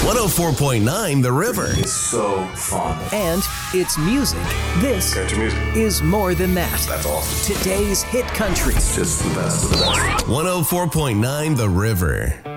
104.9 The River. It's so fun. And it's music. This Country music. is more than that. That's awesome. Today's hit country. It's just the best of the best. 104.9 The River.